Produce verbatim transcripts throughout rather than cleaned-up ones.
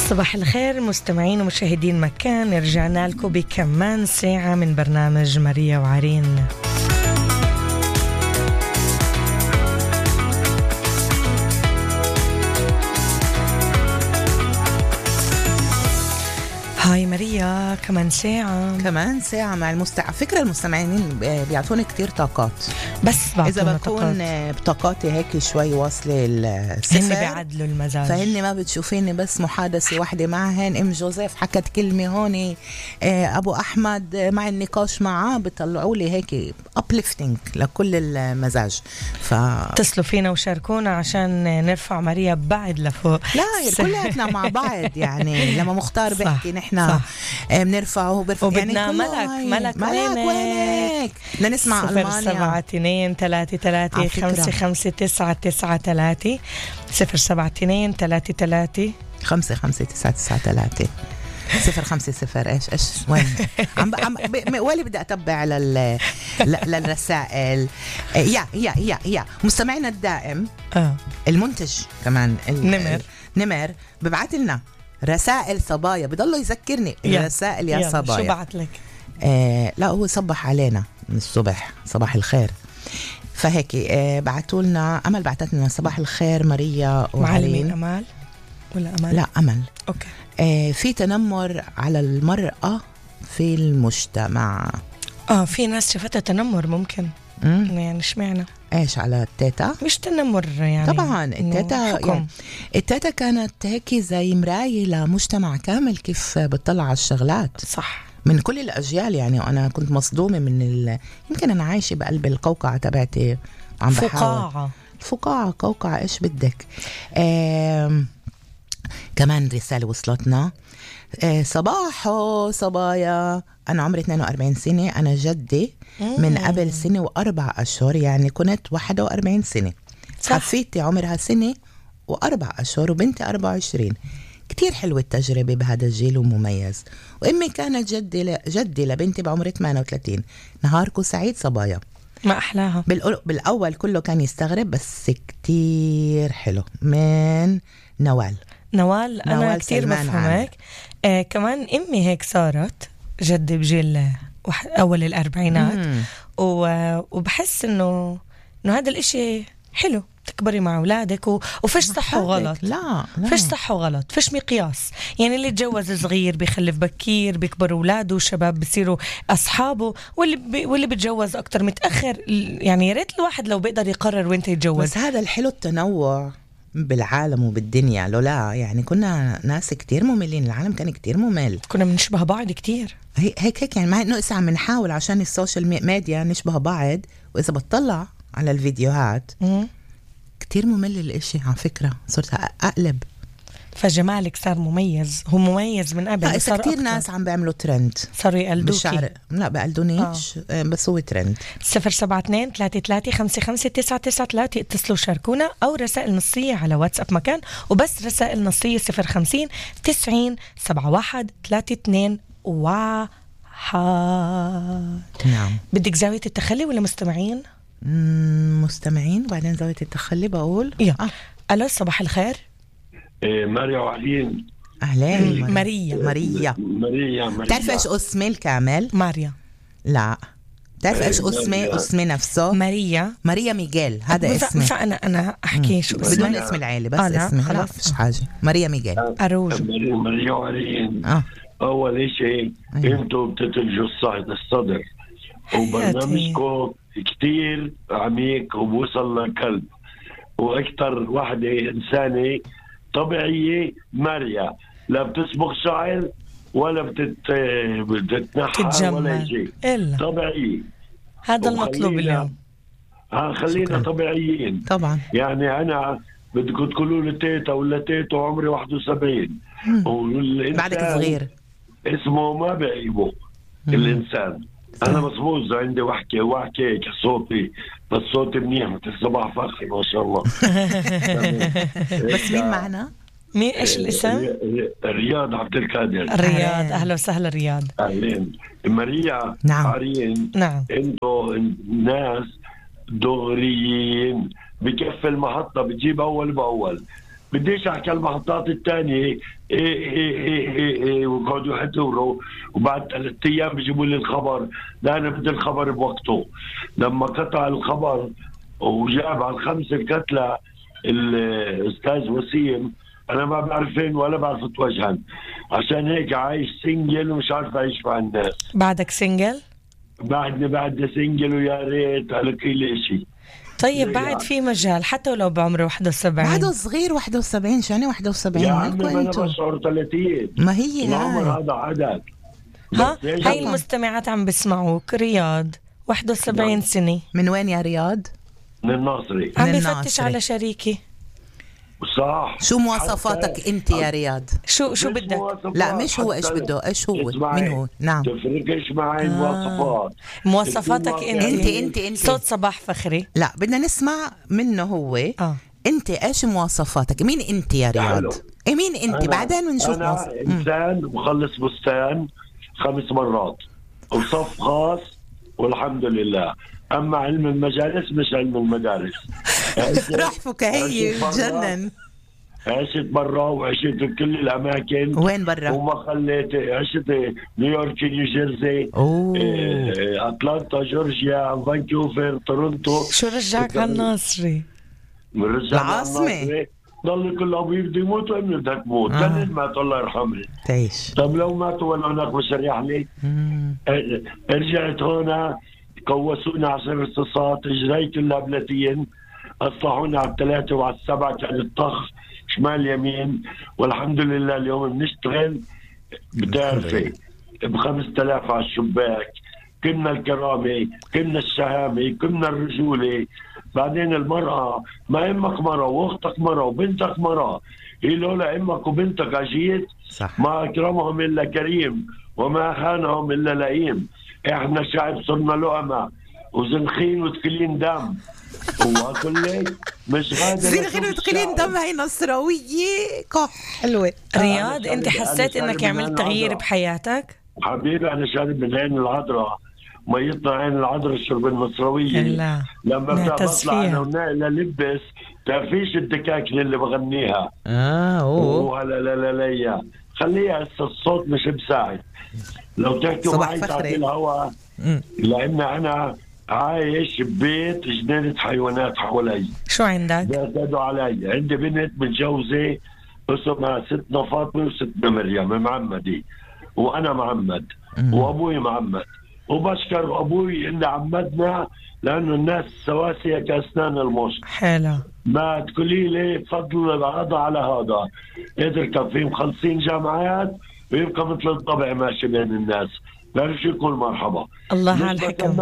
صباح الخير مستمعين ومشاهدين مكان، رجعنا لكم بكمان ساعة من برنامج ماريا وعرين. هاي ماريا، كمان ساعة كمان ساعة مع المستع... فكرة المستمعين بيعطوني كتير طاقات، بس إذا بكون بطاقاتي هيك شوي واصلة الصفر هن بيعدلوا المزاج، فهن ما بتشوفيني بس محادثة واحدة معهن. ام جوزيف حكت كلمة هوني، ابو احمد مع النقاش معاه بيطلعوا لي هيك uplifting لكل المزاج. ف اتصلوا فينا وشاركونا عشان نرفع ماريا بعد لفوق. لا كلنا مع بعض يعني لما مختار بحكي نحن بنرفعه وبرفع وبدنا يعني ملك ملك ملك وينك بدنا نسمع ألمانيا. صفر سبعة اثنين ثلاثة ثلاثة خمسة خمسة تسعة تسعة ثلاثة صفر سبعة اثنين ثلاثة ثلاثة خمسة خمسة تسعة تسعة ثلاثة صفر خمسة صفر ايش ايش وين عم عم ولي بدي اتبع لل للرسائل. يا يا يا يا مستمعنا الدائم اه المنتج كمان نمر نمر ببعث لنا رسائل صبايا، بضله يذكرني رسائل يا صبايا. شو بعت لك؟ آه لا هو صبح علينا من الصبح، صباح الخير. فهيك آه بعتوا لنا امل، بعتت لنا صباح الخير ماريا وعرين. امال ولا امل؟ لا امل. اوكي. آه في تنمر على المرأة في المجتمع. اه في ناس شافتها تنمر ممكن. مم. يعني اشمعنى؟ ايش على التيتا؟ مش تنمر يعني طبعا التيتا يعني التيتا كانت هيك زي مراية لمجتمع كامل، كيف بتطلع على الشغلات صح من كل الأجيال يعني. وأنا كنت مصدومة من ال... يمكن أنا عايشة بقلب القوقعة تبعتي، عم بحاول فقاعة فقاعة قوقعة إيش بدك. آم... كمان رسالة وصلتنا. آه صباحو صبايا، أنا عمري اثنين وأربعين سنة، أنا جدي من قبل سنة وأربع أشهر، يعني كنت واحدة وأربعين سنة. حفيدتي عمرها سنة وأربع أشهر وبنتي أربعة وعشرين. كتير حلوة التجربة بهذا الجيل ومميز. وأمي كانت جدي ل... جدي لبنتي بعمر ثمانية وثلاثين. نهاركو سعيد صبايا. ما أحلاها. بالأول... بالأول كله كان يستغرب بس كتير حلو. من نوال نوال أنا نوال كتير بفهمك. آه كمان أمي هيك صارت جدي بجيل وح... أول الأربعينات. و... وبحس إنه إنه هذا الإشي حلو، تكبري مع أولادك و... وفيش صح وغلط. لا, لا. فيش صح وغلط، فيش مقياس. يعني اللي يتجوز صغير بيخلف بكير بيكبر أولاده وشباب بيصيروا أصحابه، واللي بي... واللي بيتجوز أكتر متأخر. يعني يا ريت الواحد لو بيقدر يقرر وين يتجوز. بس هذا الحلو التنوع بالعالم وبالدنيا. لو لا يعني كنا ناس كتير مملين، العالم كان كتير ممل، كنا بنشبه بعض كتير. هيك هيك يعني، مع انه اسا عم نحاول عشان السوشيال ميديا نشبه بعض. واذا بتطلع على الفيديوهات مم. كتير ممل الاشي على فكرة، صرت اقلب. فجمالك صار مميز، هو مميز من قبل. صار كتير أكتر. ناس عم بيعملوا ترند، صاروا يقلدوكي. لا بقلدونيش آه. بس هو ترند. صفر سبعة اثنين ثلاثة ثلاثة خمسة خمسة تسعة تسعة ثلاثة اتصلوا شاركونا، أو رسائل نصية على واتساب مكان، وبس رسائل نصية صفر خمسين تسعين سبعة واحد ثلاثة اثنين واحد. نعم. بدك زاوية التخلي ولا مستمعين؟ مستمعين وبعدين زاوية التخلي بقول. يا آه. ألو صباح الخير. إيه ماريا وعلين. أهلين. ماريا ماريا ماريا ماريا تعرف إيش اسمي الكامل؟ ماريا. لا تعرف إيش اسمي؟ اسمي نفسه ماريا. ماريا ميغيل، هذا اسمي. فأنا أنا أحكي شو اسمي بدون اسم العائلة بس آه اسمي. خلاص فيش حاجة. ماريا ميغيل. أروج. ماريا وعلين. آه. أول شيء أيوه. أنتوا بتتلجوا الصعد الصدر، وبرنامجكم كتير عميق وبوصل لقلب. وأكتر واحدة إنسانة طبيعية ماريا، لا بتسبق شعر ولا بتت... بتتنحى ولا شيء، طبيعية. هذا المطلوب اليوم. ها خلينا طبيعيين طبعا. يعني أنا بدكم تقولوا لي تيتا ولا تيتو عمري واحد وسبعين بعدك صغير، اسمه ما بعيبه الإنسان. أنا مصبوز عندي وحكي وحكي صوتي، بس صوتي منيح مثل الصباح فخري ما شاء الله. بس مين معنا؟ مين إيش الاسم؟ رياض عبد القادر. رياض، أهلا وسهلا رياض. أهلين. ماريا. نعم. عرين. نعم. انتو ناس دغريين، بكف المحطة بتجيب أول بأول، بديش احكي المحطات الثانيه ايه ايه ايه ايه ايه وقعدوا يحضروا، وبعد ثلاث ايام بيجيبوا لي الخبر. لا انا بدي الخبر بوقته. لما قطع الخبر وجاب على الخمسه القتلى الاستاذ وسيم، انا ما بعرف فين ولا بعرف اتوجهن، عشان هيك عايش سنجل ومش عارف اعيش مع الناس. بعدك سنجل؟ بعدني بعد سنجل ويا ريت على كل شيء. طيب بعد في مجال حتى ولو بعمر واحد وسبعين. بعده صغير واحد وسبعين، شاني واحد وسبعين يا عمي انا بشعر ثلاثين. ما هي العمر هذا عدد. ها هاي المستمعات عم بسمعوك. رياض واحد وسبعين سنة. من وين يا رياض؟ من الناصري. عم بفتش على شريكي. صح. شو مواصفاتك انت يا رياض؟ شو شو بدك؟ لا مش هو ايش بده، ايش هو من هو؟ نعم تفرقش معي المواصفات. آه. مواصفاتك انت انت انت انت صوت صباح فخري. لا بدنا نسمع منه هو. اه انت ايش مواصفاتك؟ مين انت يا رياض؟ ايه مين انت؟ بعدين بنشوف. انا مواصف. انسان مخلص بستان خمس مرات وصف خاص والحمد لله. اما علم المجالس مش علم المدارس. راح فكاهية جنن. عشت برا وعشت بكل الاماكن. وين برا؟ وما خليت. عشت نيويورك، نيوجيرسي، إيه، اتلانتا، جورجيا، فانكوفر، تورونتو. شو رجعك على الناصري؟ العاصمة. ضل كل ابوي بده يموت وامي بدها تموت. آه. كان مات الله يرحمه. تعيش. طب لو ماتوا وانا هناك مش ريح لي. رجعت هنا كوسونا على سر الصصات، اجريت اللابلتين، اصلحونا على الثلاثه وعلى السبعه، كان الطخ شمال يمين. والحمد لله اليوم بنشتغل بتعرفي ب خمسة آلاف على الشباك. كنا الكرامه، كنا الشهامه، كنا الرجوله. بعدين المراه ما امك مراه واختك مراه وبنتك مراه، هي لولا امك وبنتك اجيت ما اكرمهم الا كريم وما خانهم الا لئيم. احنا شعب صرنا لؤمة وزنخين وتكلين دم. هو كل مش قادر. زنخين وتكلين دم هي نصراوية كح حلوة. رياض انت حسيت انك عملت تغيير بحياتك؟ حبيبي انا شارب من عين العذراء، ميتنا عين العذراء الشرب النصراوية. لا لما بطلع انا ونائلة لبس تعرفيش الدكاكين اللي بغنيها. اه اوه لا لا لا لا لا خليها هسه الصوت مش بساعد. لو تحكوا معي تعطي الهواء، لأن أنا عايش ببيت جنينة حيوانات حوالي. شو عندك؟ بيعتدوا علي. عندي بنت متجوزة اسمها ستنا فاطمة وستنا مريم معمدي، وأنا معمد وأبوي معمد. وبشكر أبوي إن عمدنا لأنه الناس سواسية كأسنان المشط. حلو. ما تقولي لي فضل هذا على هذا. قدر كان في مخلصين جامعات ويبقى مثل الطبع ماشي بين الناس. لا شو يكون مرحبا. الله على الحكم.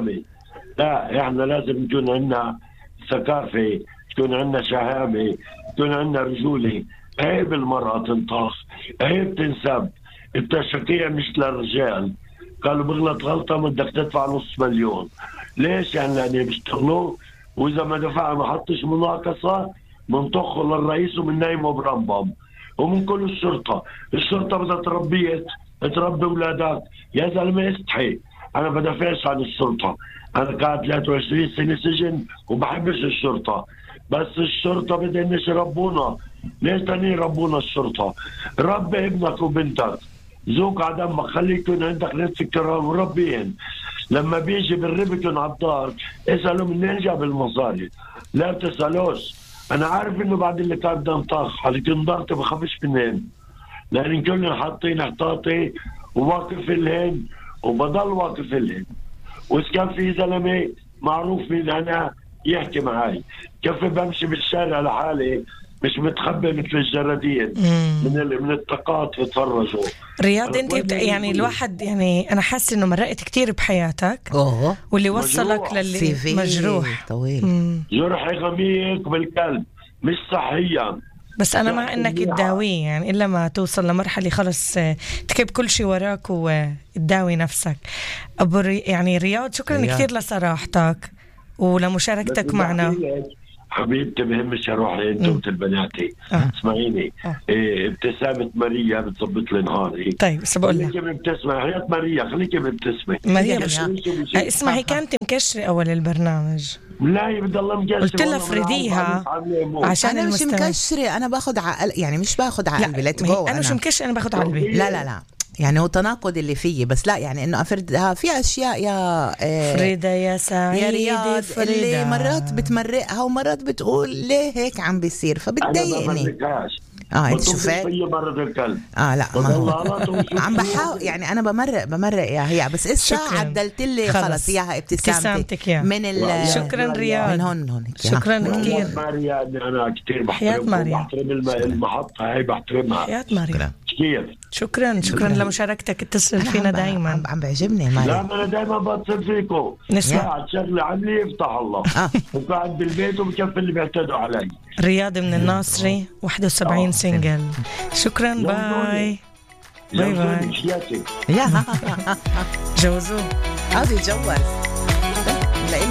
لا احنا لازم يكون عندنا ثقافة، يكون عندنا شهامة، يكون عندنا رجولة. عيب المرأة تنطخ، عيب تنسب. التشكيع مش للرجال. قالوا بغلط غلطة بدك تدفع نص مليون. ليش؟ يعني لأنه بيشتغلوا وإذا ما دفع ما حطش مناقصة منطخه للرئيس ومن نايمه برمبم. ومن كل الشرطة. الشرطة بدها تربيت تربي أولادك يا زلمة. استحي. أنا بدافعش عن الشرطة، أنا قاعد ثلاثة وعشرين سنة سجن وبحبش الشرطة، بس الشرطة بدهنش يربونا. ليش تاني يربونا الشرطة؟ ربي ابنك وبنتك، ذوق على دمك، خلي يكون عندك نفس الكرام وربيهن. لما بيجي بالربكن على الدار اسألوا منين جاب المصاري، لا تسألوش. أنا عارف إنه بعد اللي كان بدنا نطخ لكن ضغطي بخافش منين، لأن كلنا حاطين احتاطي وواقف الهن وبضل واقف الهن. وإذا كان في زلمة معروف مين أنا يحكي معي، كيف بمشي بالشارع لحالي مش متخبي مثل الجرادين من من الطاقات بتفرجوا. رياض انت بت... يعني الواحد يعني انا حاسه انه مرقت كتير بحياتك. اوه واللي وصلك للي مجروح طويل. مم. جرح غميق بالقلب مش صحيا. بس انا مع انك تداويه يعني الا ما توصل لمرحله خلص تكب كل شيء وراك وتداوي نفسك. ابو ري... يعني رياض شكرا رياض. كتير لصراحتك ولمشاركتك معنا حبيبتي. بهمش اروح انت البناتي. أه. اسمعيني. أه. إيه ابتسامة ماريا بتظبط لي نهاري. طيب بس بقول لك خليكي بتسمعي حياة ماريا، خليكي بتسمعي ماريا. اسمعي كانت مكشرة اول البرنامج. لا هي بتضل مقشره. قلت لها فريديها عشان انا مش المستمع. مكشره، انا باخذ عقل يعني مش باخذ على قلبي. لا انا, أنا مش مكشره، انا باخذ على قلبي. لا لا لا يعني هو تناقض اللي فيه، بس لا يعني انه افردها في اشياء يا آه فريدة يا سعيدة يا رياض فريدة اللي مرات بتمرقها ومرات بتقول ليه هيك عم بيصير فبتضايقني. اه انت شوفي مرة الكلب اه لا ما عم بحاول يعني انا بمرق بمرق يا هي بس اسا عدلت لي خلص اياها ابتسامتك من ال شكرا رياض من هون من هون شكرا كثير ماريا. انا كثير حياة ماريا بحترم المحطة هاي بحترمها. حياة ماريا كثير شكرا شكرا لمشاركتك، اتصل فينا دايما. عم بعجبني ماريا. لا انا دايما بتصل فيكم قاعد شغله عملي يفتح الله وقاعد بالبيت وبكفي اللي بيعتدوا علي. رياض من الناصري واحد وسبعين سنجل. شكرا باي باي باي. يا جوزوه هذا جوز.